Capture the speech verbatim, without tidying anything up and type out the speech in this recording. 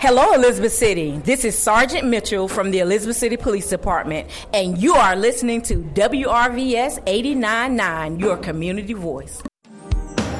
Hello, Elizabeth City. This is Sergeant Mitchell from the Elizabeth City Police Department, and you are listening to W R V S eighty-nine point nine, your community voice.